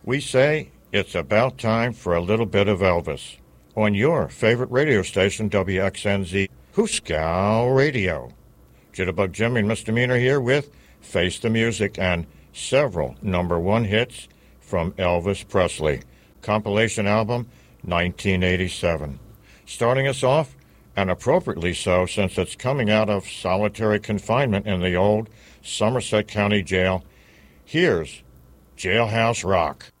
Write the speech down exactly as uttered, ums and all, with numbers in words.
We say it's about time for a little bit of Elvis on your favorite radio station, W X N Z, Hooskow Radio. Jitterbug Jimmy and Misdemeanor here with Face the Music and several number one hits from Elvis Presley. Compilation album, nineteen eighty-seven. Starting us off, and appropriately so since it's coming out of solitary confinement in the old Somerset County Jail, here's Jailhouse Rock.